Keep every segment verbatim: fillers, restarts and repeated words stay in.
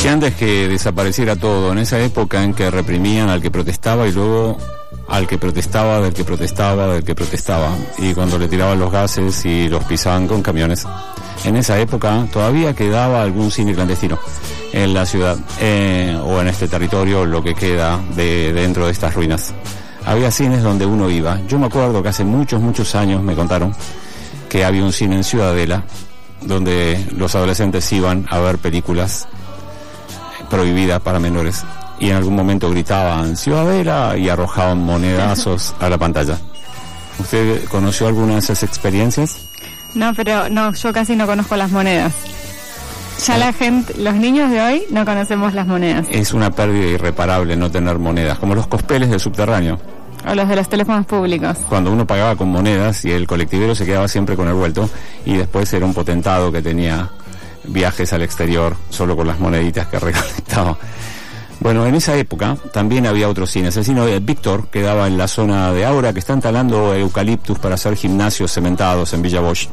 Si antes que desapareciera todo, en esa época en que reprimían al que protestaba y luego al que protestaba, del que protestaba, del que protestaba, y cuando le tiraban los gases y los pisaban con camiones, en esa época todavía quedaba algún cine clandestino en la ciudad, eh, o en este territorio, lo que queda de dentro de estas ruinas. Había cines donde uno iba. Yo me acuerdo que hace muchos, muchos años me contaron que había un cine en Ciudadela donde los adolescentes iban a ver películas prohibidas para menores y en algún momento gritaban Ciudadela y arrojaban monedazos a la pantalla. ¿Usted conoció alguna de esas experiencias? No, pero no, yo casi no conozco las monedas. Ya la gente, los niños de hoy no conocemos las monedas. Es una pérdida irreparable no tener monedas, como los cospeles del subterráneo. O los de los teléfonos públicos. Cuando uno pagaba con monedas y el colectivero se quedaba siempre con el vuelto y después era un potentado que tenía viajes al exterior solo con las moneditas que recolectaba. Bueno, en esa época también había otros cines. El cine de Víctor quedaba en la zona de Aura, que están talando eucaliptus para hacer gimnasios cementados en Villa Bosch.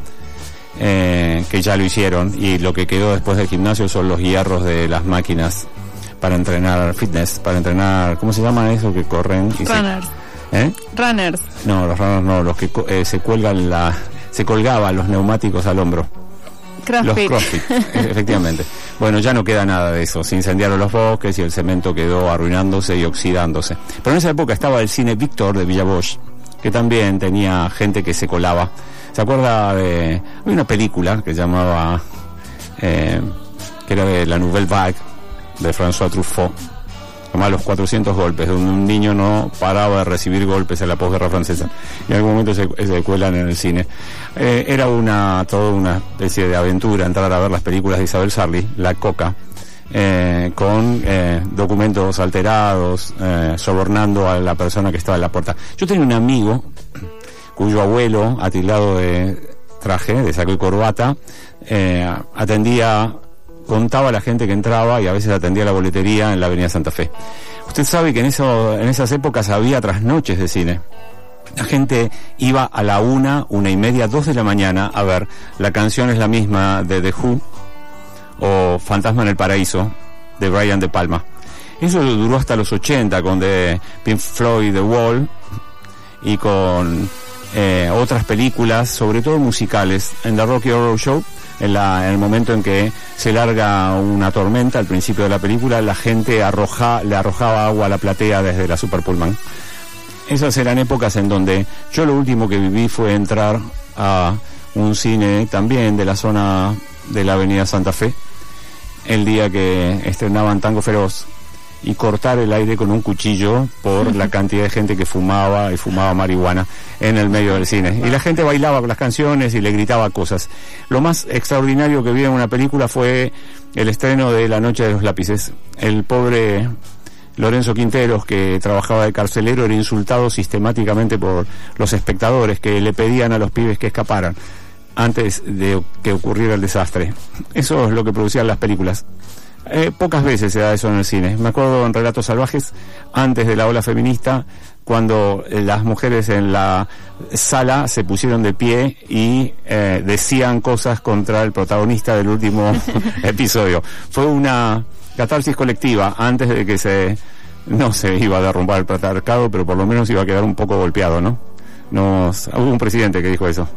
Eh, que ya lo hicieron, y lo que quedó después del gimnasio son los hierros de las máquinas para entrenar fitness, para entrenar, ¿cómo se llama eso que corren? Y runners. Se, ¿eh? Runners. No, los runners no, los que eh, se cuelgan la, se colgaban los neumáticos al hombro. Crossfit. Los CrossFit, efectivamente. Bueno, ya no queda nada de eso. Se incendiaron los bosques y el cemento quedó arruinándose y oxidándose. Pero en esa época estaba el cine Víctor de Villa Bosch, que también tenía gente que se colaba. ¿Se acuerda de...? Hay una película que llamaba... Eh, que era de La Nouvelle Vague, de François Truffaut, llamaba Los cuatrocientos golpes, donde un niño no paraba de recibir golpes en la posguerra francesa. Y en algún momento se, se cuelan en el cine. Eh, era una toda una especie de aventura entrar a ver las películas de Isabel Sarli, La Coca, eh, con eh, documentos alterados, eh, sobornando a la persona que estaba en la puerta. Yo tenía un amigo cuyo abuelo, atildado de traje, de saco y corbata, eh, atendía, contaba a la gente que entraba y a veces atendía la boletería en la avenida Santa Fe. Usted sabe que en eso, en esas épocas había trasnoches de cine. La gente iba a la una, una y media, dos de la mañana a ver La canción es la misma de The Who o Fantasma en el Paraíso de Brian De Palma. Eso duró hasta los ochenta con The Pink Floyd, The Wall, y con eh, otras películas, sobre todo musicales, en The Rocky Horror Show. En, la, en el momento en que se larga una tormenta al principio de la película, la gente arroja, le arrojaba agua a la platea desde la Super Pullman. Esas eran épocas en donde yo lo último que viví fue entrar a un cine también de la zona de la avenida Santa Fe, el día que estrenaban Tango Feroz, y cortar el aire con un cuchillo por la cantidad de gente que fumaba y fumaba marihuana en el medio del cine. Y la gente bailaba con las canciones y le gritaba cosas. Lo más extraordinario que vi en una película fue el estreno de La Noche de los Lápices. El pobre Lorenzo Quinteros, que trabajaba de carcelero, era insultado sistemáticamente por los espectadores que le pedían a los pibes que escaparan antes de que ocurriera el desastre. Eso es lo que producían las películas. Eh, pocas veces se da eso en el cine. Me acuerdo en Relatos Salvajes, antes de la ola feminista, cuando eh, las mujeres en la sala se pusieron de pie y eh, decían cosas contra el protagonista del último episodio. Fue una catarsis colectiva antes de que se no se iba a derrumbar el patriarcado, pero por lo menos iba a quedar un poco golpeado, ¿no? Nos, hubo un presidente que dijo eso.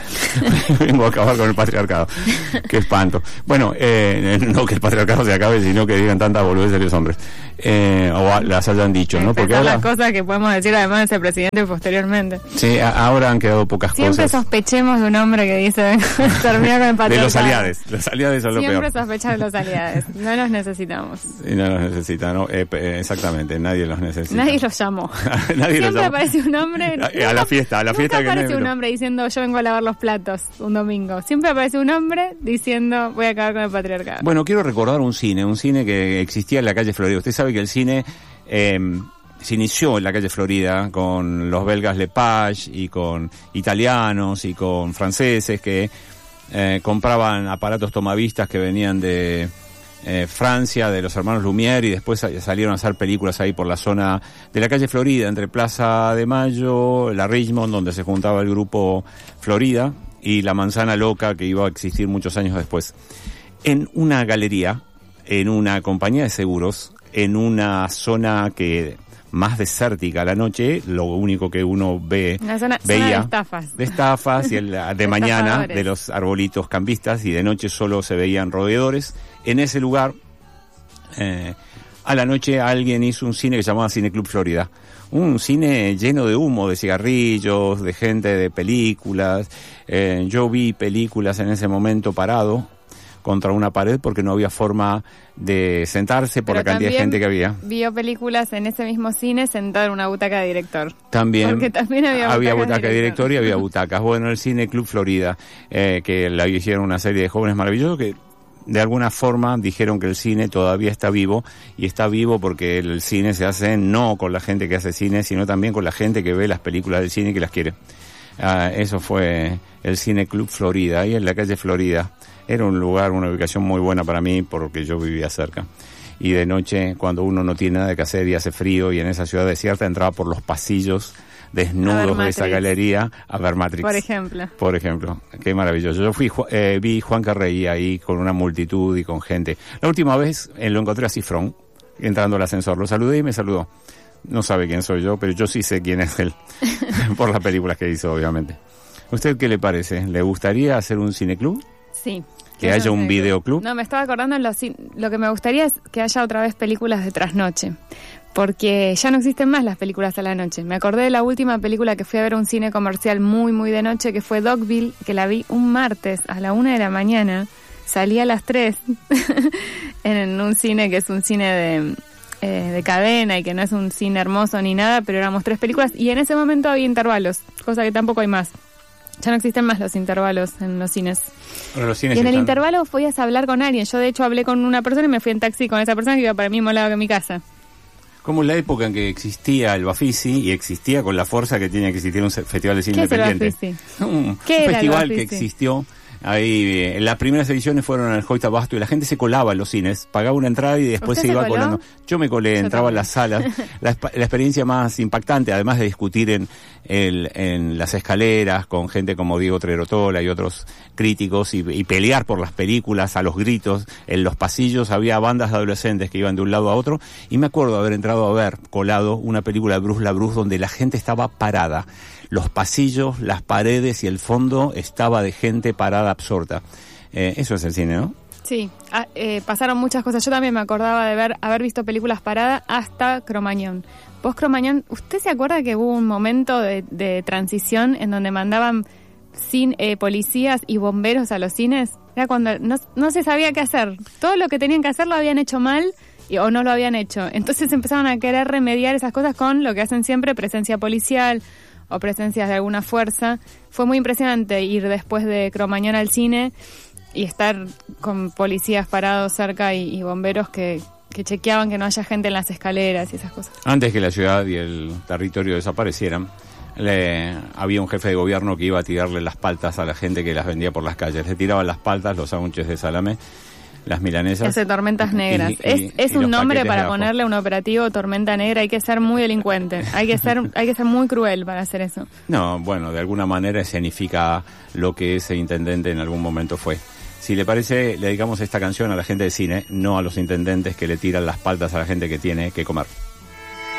Vengo a acabar con el patriarcado. Qué espanto. Bueno, eh, no que el patriarcado se acabe, sino que digan tantas boludeces los hombres. Eh, o las hayan dicho, ¿no? Porque ahora, las cosas que podemos decir además de ese presidente posteriormente. Sí, a, ahora han quedado pocas Siempre cosas. Siempre sospechemos de un hombre que dice termina con el patriarcado. De los aliados. Los aliados son lo peor. Siempre sospechar de los aliados. No los necesitamos. Y no los necesita, ¿no? Eh, eh, exactamente, nadie los necesita. Nadie los llamó. Nadie Siempre los llamó. aparece un hombre. A, a la fiesta, a la fiesta Nunca que aparece no, un hombre diciendo yo vengo a lavar los platos un domingo. Siempre aparece un hombre diciendo voy a acabar con el patriarcado. Bueno, quiero recordar un cine, un cine que existía en la calle Florida. Usted sabe que el cine eh, se inició en la calle Florida con los belgas Lepage y con italianos y con franceses que eh, compraban aparatos tomavistas que venían de eh, Francia, de los hermanos Lumière, y después salieron a hacer películas ahí por la zona de la calle Florida, entre Plaza de Mayo, la Richmond, donde se juntaba el grupo Florida, y la Manzana Loca, que iba a existir muchos años después. En una galería en una compañía de seguros, en una zona que más desértica a la noche, lo único que uno ve, una zona, veía zona de estafas, de estafas y el, de, de mañana de los arbolitos cambistas, y de noche solo se veían roedores. En ese lugar, eh, a la noche alguien hizo un cine que se llamaba Cine Club Florida. Un cine lleno de humo, de cigarrillos, de gente, de películas. Eh, yo vi películas en ese momento parado contra una pared porque no había forma de sentarse por Pero la cantidad de gente que había. Vio películas en ese mismo cine sentado en una butaca de director. También, porque también había, había butaca butaca de director y había butacas. Bueno, el Cine Club Florida, eh, que la hicieron una serie de jóvenes maravillosos que de alguna forma dijeron que el cine todavía está vivo, y está vivo porque el cine se hace no con la gente que hace cine, sino también con la gente que ve las películas del cine y que las quiere. Ah, eso fue el Cine Club Florida, ahí en la calle Florida. Era un lugar, una ubicación muy buena para mí porque yo vivía cerca. Y de noche, cuando uno no tiene nada que hacer y hace frío, y en esa ciudad desierta, entraba por los pasillos desnudos de esa galería a ver Matrix. Por ejemplo. Por ejemplo. Qué maravilloso. Yo fui, eh, vi Juan Carreí ahí con una multitud y con gente. La última vez eh, lo encontré a Cifrón, entrando al ascensor. Lo saludé y me saludó. No sabe quién soy yo, pero yo sí sé quién es él. Por las películas que hizo, obviamente. ¿Usted qué le parece? ¿Le gustaría hacer un cineclub? Sí. ¿Que haya un videoclub? No, me estaba acordando, en los, lo que me gustaría es que haya otra vez películas de trasnoche, porque ya no existen más las películas a la noche. Me acordé de la última película que fui a ver, un cine comercial muy, muy de noche, que fue Dogville, que la vi un martes a la una de la mañana, salí a las tres, en un cine que es un cine de, eh, de cadena y que no es un cine hermoso ni nada, pero éramos tres películas y en ese momento había intervalos, cosa que tampoco hay más. Ya no existen más los intervalos en los cines. Ahora los cines y en el están... intervalo podías hablar con alguien. Yo de hecho hablé con una persona y me fui en taxi con esa persona que iba para el mismo lado que mi casa. Como en la época en que existía el Bafisi, y existía con la fuerza que tenía que existir un festival de cine ¿Qué independiente. Es el Bafisi? Un, ¿Qué un era festival el que Bafisi? existió. Ahí, eh, las primeras ediciones fueron en el Hoyt Abasto y la gente se colaba en los cines, pagaba una entrada y después se, se iba coló? colando. Yo me colé, Yo entraba también. a las salas. La, la experiencia más impactante, además de discutir en, el, en las escaleras con gente como Diego Trerotola y otros críticos y, y pelear por las películas a los gritos, en los pasillos había bandas de adolescentes que iban de un lado a otro, y me acuerdo de haber entrado a ver, colado, una película de Bruce LaBruce donde la gente estaba parada. Los pasillos, las paredes y el fondo estaba de gente parada absorta. Eh, eso es el cine, ¿no? Sí, ah, eh, pasaron muchas cosas. Yo también me acordaba de ver, haber visto películas paradas hasta Cromañón. Vos, Cromañón, ¿usted se acuerda que hubo un momento de, de transición en donde mandaban sin, eh, policías y bomberos a los cines? Era cuando no, no se sabía qué hacer. Todo lo que tenían que hacer lo habían hecho mal y, o no lo habían hecho. Entonces empezaron a querer remediar esas cosas con lo que hacen siempre, presencia policial o presencias de alguna fuerza. Fue muy impresionante ir después de Cromañón al cine y estar con policías parados cerca y, y bomberos que, que chequeaban que no haya gente en las escaleras y esas cosas. Antes que la ciudad y el territorio desaparecieran, le, había un jefe de gobierno que iba a tirarle las paltas a la gente que las vendía por las calles. Le tiraban las paltas, los sándwiches de salame, las milanesas. Hace tormentas negras. Y, y, es es y un nombre para abajo. ponerle a un operativo tormenta negra. Hay que ser muy delincuente. Hay que ser hay que ser muy cruel para hacer eso. No, bueno, de alguna manera escenifica lo que ese intendente en algún momento fue. Si le parece, le dedicamos esta canción a la gente de cine, no a los intendentes que le tiran las paltas a la gente que tiene que comer.